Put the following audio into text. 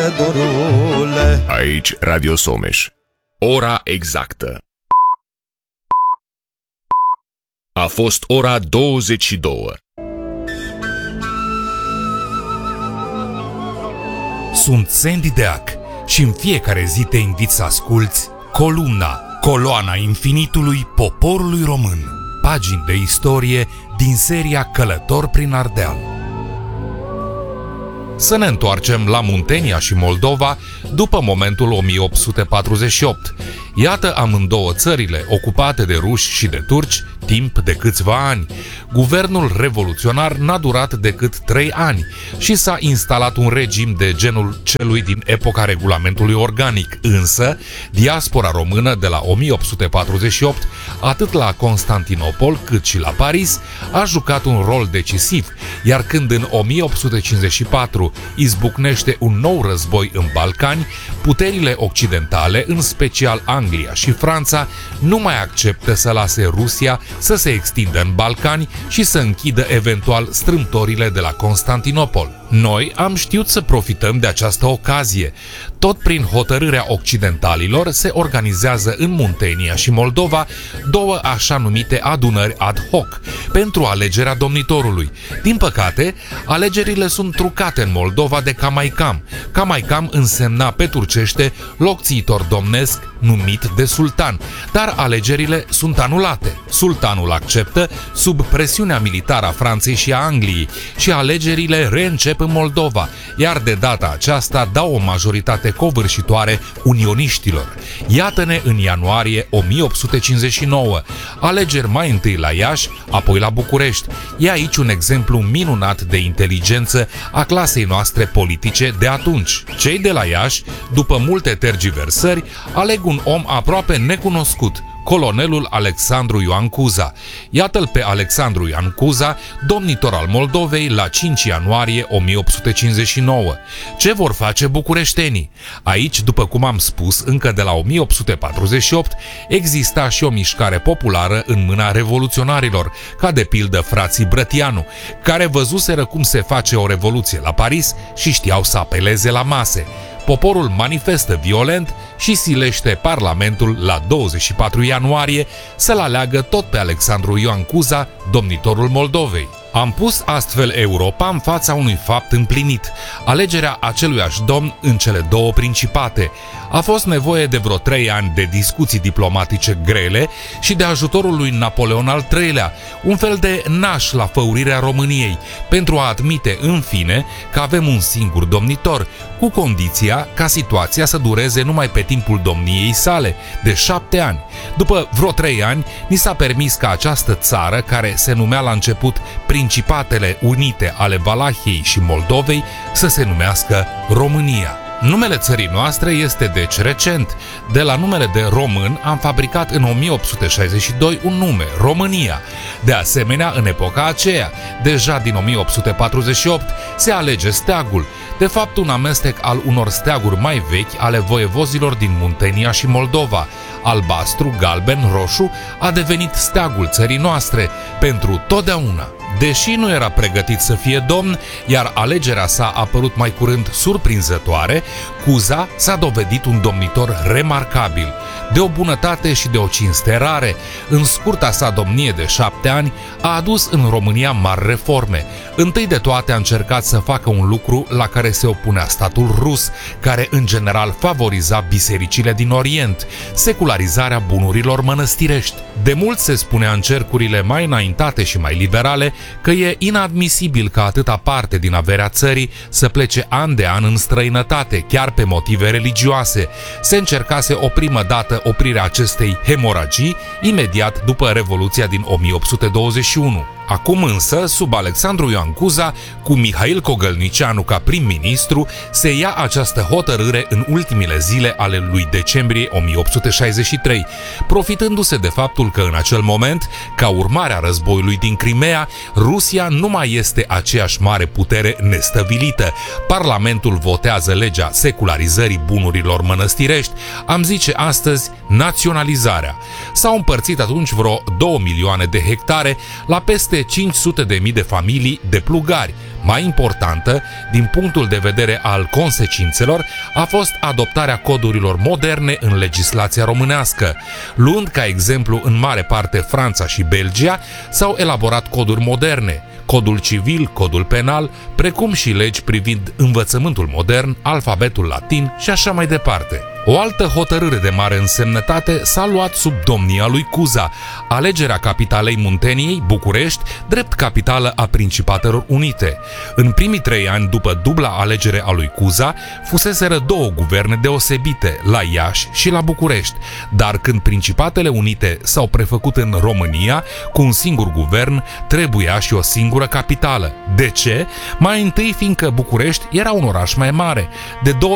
dorule. Aici Radio Someș. Ora exactă. A fost ora 22. Sunt Sandy Deac și în fiecare zi te invit să asculți Coloana infinitului poporului român. Pagini de istorie din seria Călător prin Ardeal. Să ne întoarcem la Muntenia și Moldova după momentul 1848. Iată amândouă țările ocupate de ruși și de turci timp de câțiva ani. Guvernul revoluționar n-a durat decât 3 ani și s-a instalat un regim de genul celui din epoca regulamentului organic. Însă, diaspora română de la 1848, atât la Constantinopol cât și la Paris, a jucat un rol decisiv, iar când în 1854 izbucnește un nou război în Balcani, puterile occidentale, în special Anglia și Franța, nu mai acceptă să lase Rusia să se extindă în Balcani și să închidă eventual strâmtorile de la Constantinopol. Noi am știut să profităm de această ocazie. Tot prin hotărârea occidentalilor se organizează în Muntenia și Moldova 2 așa numite adunări ad hoc pentru alegerea domnitorului. Din păcate, alegerile sunt trucate în Moldova de Camaicam. Camaicam însemna pe turcește locțiitor domnesc numit de sultan, dar alegerile sunt anulate. Sultanul acceptă sub presiunea militară a Franței și a Angliei și alegerile reîncep în Moldova, iar de data aceasta dau o majoritate covârșitoare unioniștilor. Iată-ne în ianuarie 1859, alegeri mai întâi la Iași, apoi la București. E aici un exemplu minunat de inteligență a clasei noastre politice de atunci. Cei de la Iași, după multe tergiversări, aleg un om aproape necunoscut, colonelul Alexandru Ioan Cuza. Iată-l pe Alexandru Ioan Cuza, domnitor al Moldovei la 5 ianuarie 1859. Ce vor face bucureștenii? Aici, după cum am spus, încă de la 1848, exista și o mișcare populară în mâna revoluționarilor, ca de pildă frații Brătianu, care văzuseră cum se face o revoluție la Paris și știau să apeleze la mase. Poporul manifestă violent și silește Parlamentul la 24 ianuarie să-l aleagă tot pe Alexandru Ioan Cuza, domnitorul Moldovei. Am pus astfel Europa în fața unui fapt împlinit, alegerea aceluiași domn în cele 2 principate. A fost nevoie de vreo 3 ani de discuții diplomatice grele și de ajutorul lui Napoleon al III-lea, un fel de naș la făurirea României, pentru a admite în fine că avem un singur domnitor, cu condiția ca situația să dureze numai pe timpul domniei sale, de 7 ani. După vreo 3 ani, ni s-a permis ca această țară, care se numea la început Principatele Unite ale Valahiei și Moldovei, să se numească România. Numele țării noastre este deci recent. De la numele de român am fabricat în 1862 un nume, România. De asemenea, în epoca aceea, deja din 1848, se alege steagul, de fapt un amestec al unor steaguri mai vechi ale voievozilor din Muntenia și Moldova. Albastru, galben, roșu a devenit steagul țării noastre pentru totdeauna. Deși nu era pregătit să fie domn, iar alegerea sa a părut mai curând surprinzătoare, Cuza s-a dovedit un domnitor remarcabil, de o bunătate și de o cinste rare. În scurta sa domnie de 7 ani a adus în România mari reforme. Întâi de toate a încercat să facă un lucru la care se opunea statul rus, care în general favoriza bisericile din Orient, secularizarea bunurilor mănăstirești. De mult se spunea în cercurile mai înaintate și mai liberale că e inadmisibil ca atâta parte din averea țării să plece an de an în străinătate, chiar pe motive religioase. Se încercase o primă dată oprirea acestei hemoragii imediat după Revoluția din 1821. Acum însă, sub Alexandru Ioan Cuza, cu Mihail Cogălnicianu ca prim-ministru, se ia această hotărâre în ultimele zile ale lui decembrie 1863, profitându-se de faptul că în acel moment, ca urmare a războiului din Crimea, Rusia nu mai este aceeași mare putere nestăvilită. Parlamentul votează legea secularizării bunurilor mănăstirești, am zice astăzi naționalizarea. S-au împărțit atunci vreo 2 milioane de hectare la peste peste 500.000 de familii de plugari. Mai importantă, din punctul de vedere al consecințelor, a fost adoptarea codurilor moderne în legislația românească. Luând ca exemplu în mare parte Franța și Belgia, s-au elaborat coduri moderne, codul civil, codul penal, precum și legi privind învățământul modern, alfabetul latin și așa mai departe. O altă hotărâre de mare însemnătate s-a luat sub domnia lui Cuza, alegerea capitalei Munteniei, București, drept capitală a Principatelor Unite. În primii 3 ani după dubla alegere a lui Cuza, fuseseră 2 guverne deosebite, la Iași și la București, dar când Principatele Unite s-au prefăcut în România, cu un singur guvern, trebuia și o singură capitală. De ce? Mai întâi fiindcă București era un oraș mai mare, de 2